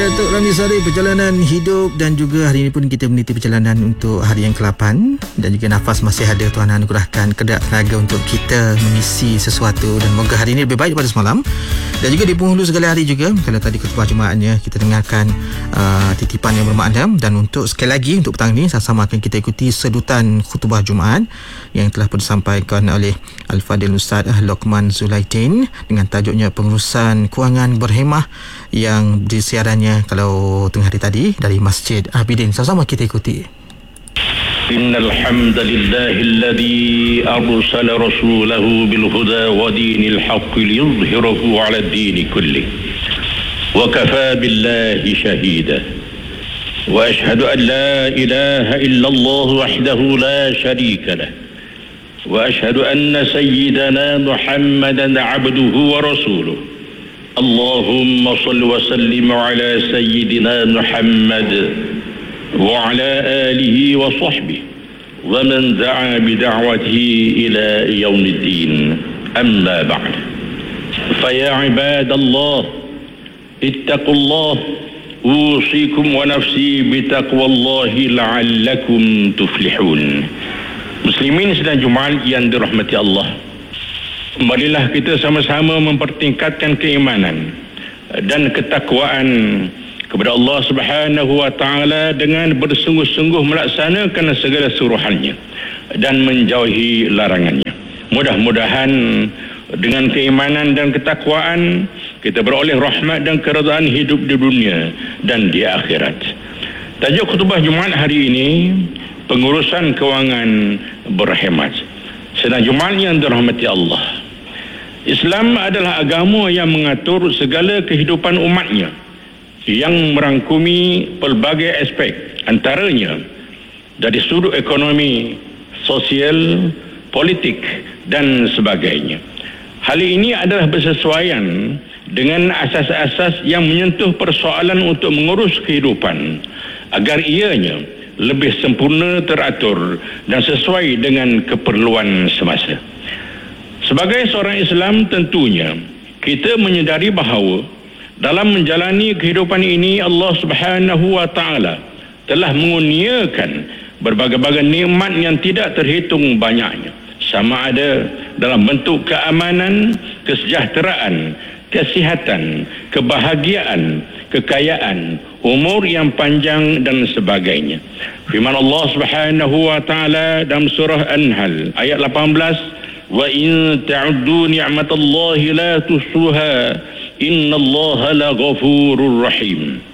Datuk Ramli Sarip, perjalanan hidup, dan juga hari ini pun kita meniti perjalanan untuk hari yang ke-8 dan juga nafas masih ada. Tuhan anugerahkan kedap tenaga untuk kita mengisi sesuatu, dan moga hari ini lebih baik daripada semalam. Dan juga di penghulu segala hari juga, kalau tadi khutbah Jumaatnya kita dengarkan titipan yang bermakna. Dan untuk sekali lagi untuk petang ini sama-sama akan kita ikuti sedutan khutbah Jumaat yang telah pun disampaikan oleh Al-Fadil Ustaz Luqman Zulaitin dengan tajuknya pengurusan kewangan berhemah, yang disiarannya kalau tengah hari tadi dari Masjid Abidin. Sama-sama kita ikuti. Innal hamdalillahi alladhi arsala rasulahu bil huda wa dinil haqq liyuzhirahu 'ala ad-din kullih wa kafa billahi shahida wa ashhadu an la ilaha illallah wahdahu la sharika lah wa ashhadu anna sayyidana Muhammadan 'abduhu wa rasuluhu. Allahumma salli wa sallim ala sayyidina Muhammad wa ala alihi wa sahbihi wa man da'a bi da'watihi ila yaumiddin. Amma ba'd. Fa ya ibadallah, ittaqullah, usikum wa nafsi bi taqwallahi la'allakum tuflihun. Muslimin sedang Jumaat yang dirahmati Allah, marilah kita sama-sama mempertingkatkan keimanan dan ketakwaan kepada Allah Subhanahu wa taala dengan bersungguh-sungguh melaksanakan segala suruhannya dan menjauhi larangannya. Mudah-mudahan dengan keimanan dan ketakwaan kita beroleh rahmat dan keredaan hidup di dunia dan di akhirat. Tajuk khutbah Jumaat hari ini, pengurusan kewangan berhemat. Sedang Jumaat yang dirahmati Allah, Islam adalah agama yang mengatur segala kehidupan umatnya, yang merangkumi pelbagai aspek, antaranya dari sudut ekonomi, sosial, politik dan sebagainya. Hal ini adalah bersesuaian dengan asas-asas yang menyentuh persoalan untuk mengurus kehidupan agar ianya lebih sempurna, teratur dan sesuai dengan keperluan semasa. Sebagai seorang Islam, tentunya kita menyedari bahawa dalam menjalani kehidupan ini Allah Subhanahu wa taala telah mengurniakan berbagai-bagai nikmat yang tidak terhitung banyaknya, sama ada dalam bentuk keamanan, kesejahteraan, kesihatan, kebahagiaan, kekayaan, umur yang panjang dan sebagainya. Firman Allah Subhanahu wa taala dalam surah An-Nahl ayat 18, wa in ta'uddu ni'matallahi la tuhsuha innallaha laghafurur rahim.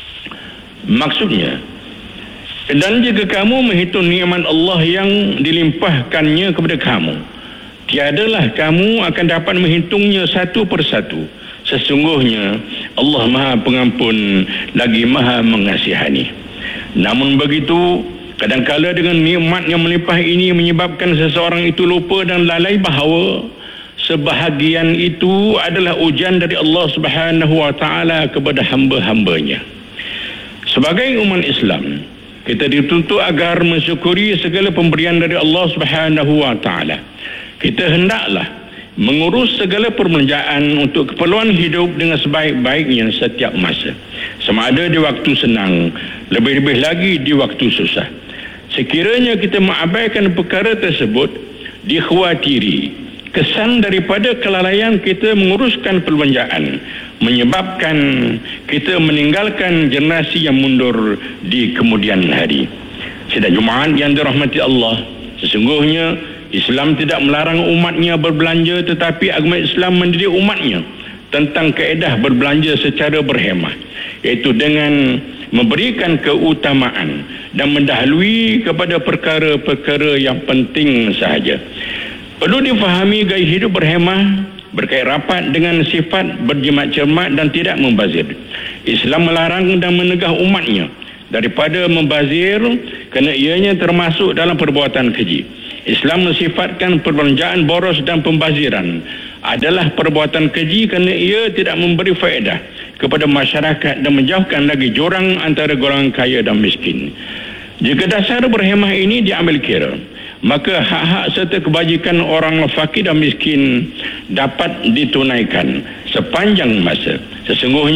Maksudnya, dan jika kamu menghitung nikmat Allah yang dilimpahkannya kepada kamu, tiadalah kamu akan dapat menghitungnya satu persatu. Sesungguhnya Allah Maha Pengampun lagi Maha Mengasihani. Namun begitu, kadangkala dengan nikmat yang melimpah ini menyebabkan seseorang itu lupa dan lalai bahawa sebahagian itu adalah ujian dari Allah Subhanahu wa taala kepada hamba-hambanya. Sebagai umat Islam, kita dituntut agar mensyukuri segala pemberian dari Allah Subhanahu wa taala. Kita hendaklah mengurus segala perbelanjaan untuk keperluan hidup dengan sebaik-baiknya setiap masa, sama ada di waktu senang, lebih-lebih lagi di waktu susah. Sekiranya kita mengabaikan perkara tersebut, dikhawatiri kesan daripada kelalaian kita menguruskan perbelanjaan menyebabkan kita meninggalkan generasi yang mundur di kemudian hari. Sidang Jumaat yang dirahmati Allah, sesungguhnya Islam tidak melarang umatnya berbelanja, tetapi agama Islam mendidik umatnya tentang kaedah berbelanja secara berhemah, iaitu dengan memberikan keutamaan dan mendahului kepada perkara-perkara yang penting sahaja. Perlu difahami gaya hidup berhemah berkait rapat dengan sifat berjimat cermat dan tidak membazir. Islam melarang dan menegah umatnya daripada membazir kerana ianya termasuk dalam perbuatan keji. Islam mensifatkan perbelanjaan boros dan pembaziran adalah perbuatan keji kerana ia tidak memberi faedah kepada masyarakat dan menjauhkan lagi jurang antara golongan kaya dan miskin. Jika dasar berhemah ini diambil kira, maka hak-hak serta kebajikan orang fakir dan miskin dapat ditunaikan sepanjang masa. Sesungguhnya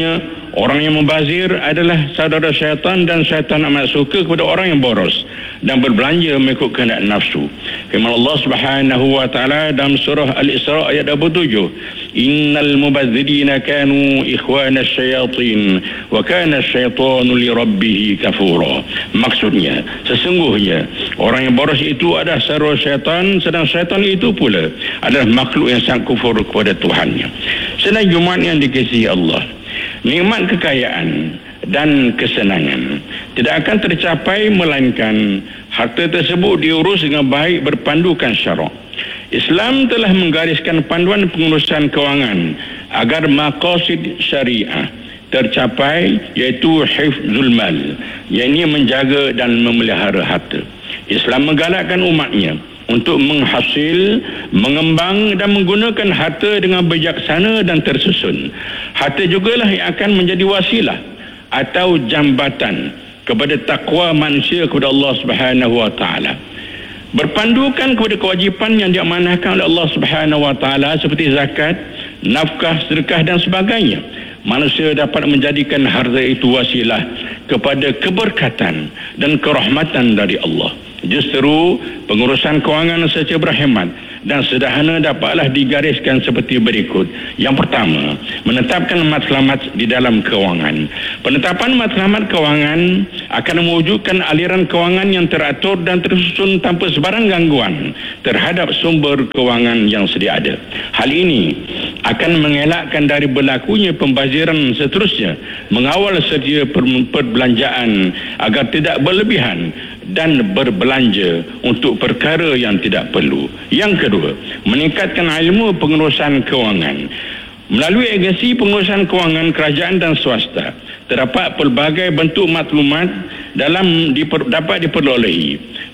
orang yang membazir adalah saudara syaitan, dan syaitan amat suka kepada orang yang boros dan berbelanja mengikut kehendak nafsu. Firman Allah Subhanahu wa taala dalam surah Al-Isra ayat 27, innal mubadzirina kanu ikhwana syayatin wa kana syaitanu li rabbih kafura. Maksudnya, sesungguhnya orang yang boros itu adalah saudara syaitan, sedang syaitan itu pula adalah makhluk yang sangat kufur kepada Tuhannya. Sedang Jumaat yang dikasihi Allah, nikmat kekayaan dan kesenangan tidak akan tercapai melainkan harta tersebut diurus dengan baik berpandukan syarak. Islam telah menggariskan panduan pengurusan kewangan agar maqasid syariah tercapai, iaitu hifzul mal, iaitu menjaga dan memelihara harta. Islam menggalakkan umatnya untuk menghasil, mengembang dan menggunakan harta dengan bijaksana dan tersusun. Harta jugalah yang akan menjadi wasilah atau jambatan kepada takwa manusia kepada Allah Subhanahu wa taala. Berpandukan kepada kewajipan yang diamanahkan oleh Allah Subhanahu wa taala seperti zakat, nafkah, sedekah dan sebagainya, manusia dapat menjadikan harta itu wasilah kepada keberkatan dan kerahmatan dari Allah. Justru pengurusan kewangan secara berhemat dan sederhana dapatlah digariskan seperti berikut. Yang pertama, menetapkan matlamat di dalam kewangan. Penetapan matlamat kewangan akan mewujudkan aliran kewangan yang teratur dan tersusun tanpa sebarang gangguan terhadap sumber kewangan yang sedia ada. Hal ini akan mengelakkan dari berlakunya pembaziran seterusnya, mengawal sedia perbelanjaan agar tidak berlebihan dan berbelanja untuk perkara yang tidak perlu. Yang kedua, meningkatkan ilmu pengurusan kewangan. Melalui agensi pengurusan kewangan kerajaan dan swasta, terdapat pelbagai bentuk maklumat dapat diperolehi.